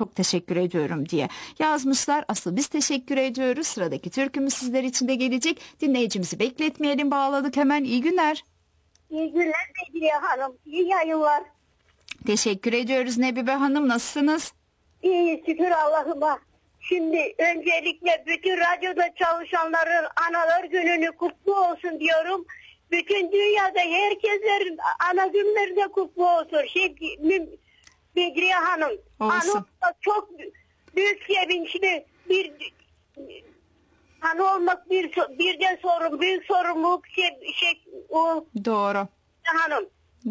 çok teşekkür ediyorum diye yazmışlar. Asıl biz teşekkür ediyoruz. Sıradaki türkümüz sizler için de gelecek. Dinleyicimizi bekletmeyelim, bağladık hemen. İyi günler. İyi günler Bedriye Hanım. İyi yayınlar. Teşekkür ediyoruz Nebibe Hanım. Nasılsınız? İyi şükür Allah'ıma. Şimdi öncelikle bütün radyoda çalışanların Analar Günü'nü kutlu olsun diyorum. Bütün dünyada herkeslerin ana günleri de kutlu olsun. Bedriye Hanım. Olsun. Ana çok büyük sevinçli bir ana olmak bir de sorun, büyük sorumluluk o Doğru. hanım.